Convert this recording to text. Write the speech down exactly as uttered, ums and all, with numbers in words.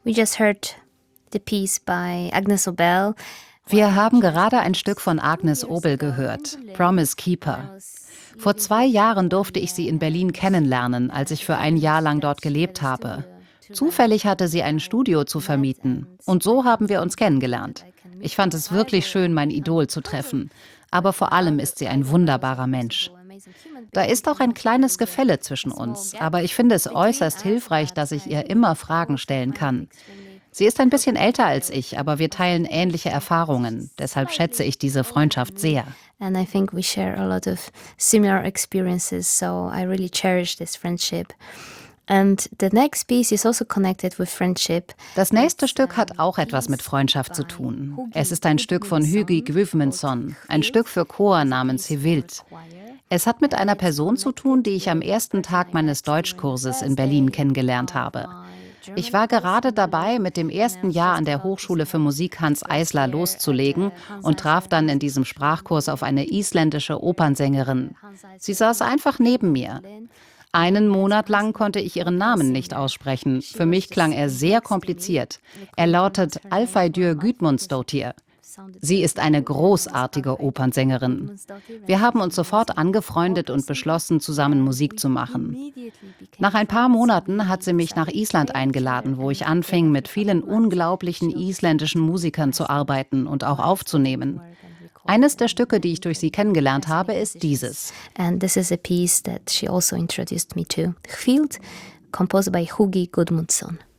We just heard the piece by Agnes Obel. Wir haben gerade ein Stück von Agnes Obel gehört, Promise Keeper. Vor zwei Jahren durfte ich sie in Berlin kennenlernen, als ich für ein Jahr lang dort gelebt habe. Zufällig hatte sie ein Studio zu vermieten. Und so haben wir uns kennengelernt. Ich fand es wirklich schön, mein Idol zu treffen. Aber vor allem ist sie ein wunderbarer Mensch. Da ist auch ein kleines Gefälle zwischen uns, aber ich finde es äußerst hilfreich, dass ich ihr immer Fragen stellen kann. Sie ist ein bisschen älter als ich, aber wir teilen ähnliche Erfahrungen. Deshalb schätze ich diese Freundschaft sehr. And I think we share a lot of similar experiences, so I really cherish this friendship. And the next piece is also connected with friendship. Das nächste Stück hat auch etwas mit Freundschaft zu tun. Es ist ein Stück von Hugi Gudmundsson, ein Stück für Chor namens Hivild. Es hat mit einer Person zu tun, die ich am ersten Tag meines Deutschkurses in Berlin kennengelernt habe. Ich war gerade dabei, mit dem ersten Jahr an der Hochschule für Musik Hanns Eisler loszulegen und traf dann in diesem Sprachkurs auf eine isländische Opernsängerin. Sie saß einfach neben mir. Einen Monat lang konnte ich ihren Namen nicht aussprechen. Für mich klang er sehr kompliziert. Er lautet Alfeidur Gudmundsdóttir. Sie ist eine großartige Opernsängerin. Wir haben uns sofort angefreundet und beschlossen, zusammen Musik zu machen. Nach ein paar Monaten hat sie mich nach Island eingeladen, wo ich anfing, mit vielen unglaublichen isländischen Musikern zu arbeiten und auch aufzunehmen. Eines der Stücke, die ich durch sie kennengelernt habe, ist dieses. And this is a piece that she also introduced me to. Field, composed by Hugi Gudmundsson.